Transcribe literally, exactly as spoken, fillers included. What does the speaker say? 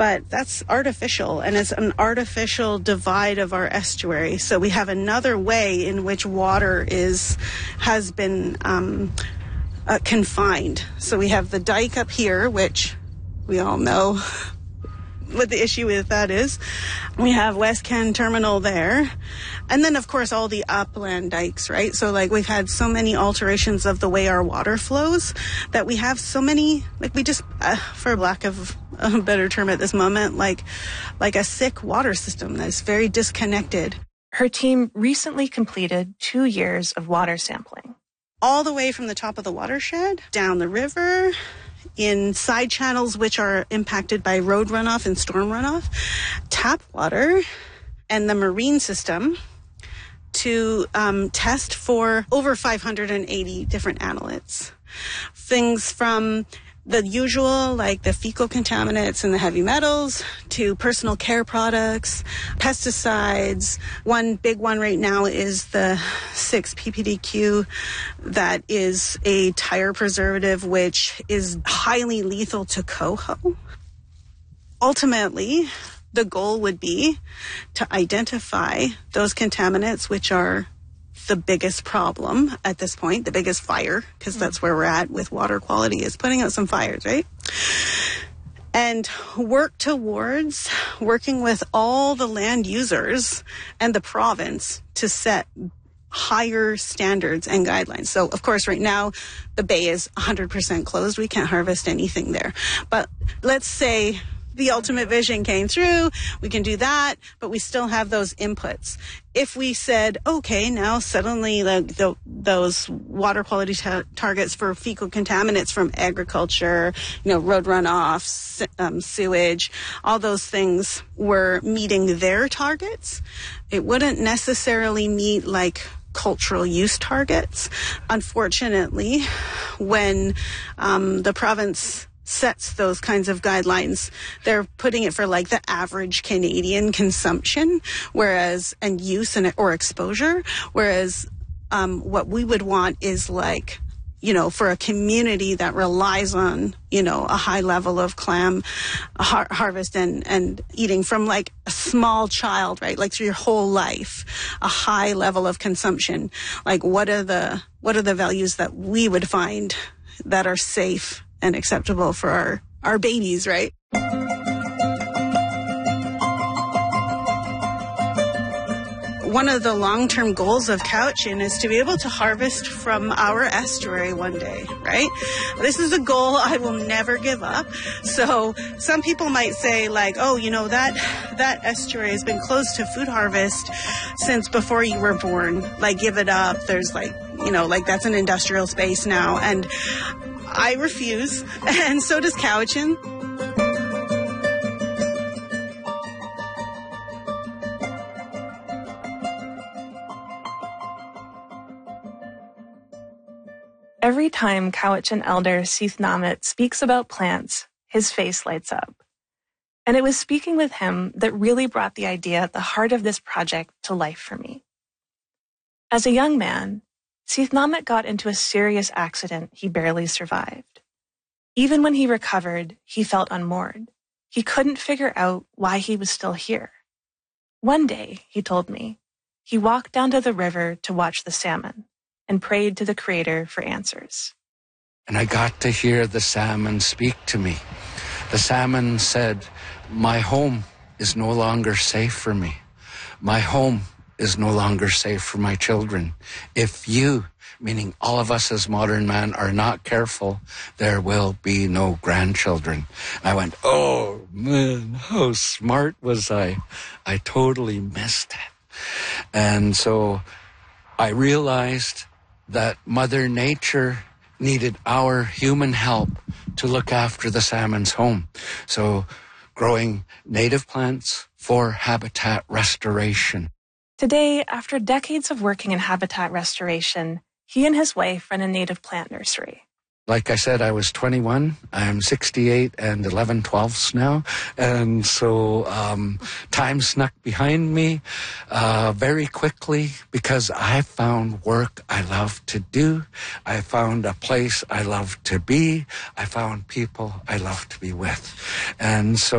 but that's artificial, and it's an artificial divide of our estuary. So we have another way in which water is has been um, uh, confined. So we have the dike up here, which we all know what the issue with that is. We have West Can Terminal there. And then, of course, all the upland dikes, right? So, like, we've had so many alterations of the way our water flows that we have so many, like, we just, uh, for lack of a better term at this moment, like, like a sick water system that's very disconnected. Her team recently completed two years of water sampling. All the way from the top of the watershed, down the river, in side channels which are impacted by road runoff and storm runoff, tap water, and the marine system to um, test for over five hundred eighty different annelids. Things from the usual, like the fecal contaminants and the heavy metals, to personal care products, pesticides. One big one right now is the six P P D Q, that is a tire preservative, which is highly lethal to coho. Ultimately, the goal would be to identify those contaminants which are the biggest problem at this point, the biggest fire, because that's where we're at with water quality, is putting out some fires, right? And work towards working with all the land users and the province to set higher standards and guidelines. So, of course, right now, the bay is one hundred percent closed. We can't harvest anything there. But let's say the ultimate vision came through, we can do that, but we still have those inputs. If we said, okay, now suddenly the, the, those water quality ta- targets for fecal contaminants from agriculture, you know, road runoff, um, sewage, all those things were meeting their targets, it wouldn't necessarily meet like cultural use targets. Unfortunately, when um, the province sets those kinds of guidelines, they're putting it for like the average Canadian consumption, whereas, and use and or exposure, whereas um, what we would want is like, you know, for a community that relies on, you know, a high level of clam har- harvest and, and eating from like a small child, right? Like through your whole life, a high level of consumption. Like what are the, what are the values that we would find that are safe and acceptable for our, our babies, right? One of the long-term goals of Cowichan is to be able to harvest from our estuary one day, right? This is a goal I will never give up. So some people might say like, oh, you know, that that estuary has been closed to food harvest since before you were born. Like, give it up. There's like, you know, like that's an industrial space now. And I refuse, and so does Cowichan. Every time Cowichan elder Seith Namit speaks about plants, his face lights up. And it was speaking with him that really brought the idea at the heart of this project to life for me. As a young man, Seith Namit got into a serious accident he barely survived. Even when he recovered, he felt unmoored. He couldn't figure out why he was still here. One day, he told me, he walked down to the river to watch the salmon and prayed to the Creator for answers. And I got to hear the salmon speak to me. The salmon said, my home is no longer safe for me. My home is no longer safe for my children. If you, meaning all of us as modern man, are not careful, there will be no grandchildren. I went, oh man, how smart was I? I totally missed it. And so I realized that Mother Nature needed our human help to look after the salmon's home. So growing native plants for habitat restoration. Today, after decades of working in habitat restoration, he and his wife run a native plant nursery. Like I said, I was twenty-one. I'm sixty-eight and eleven twelfths now. And so um, time snuck behind me uh, very quickly because I found work I love to do. I found a place I love to be. I found people I love to be with. And so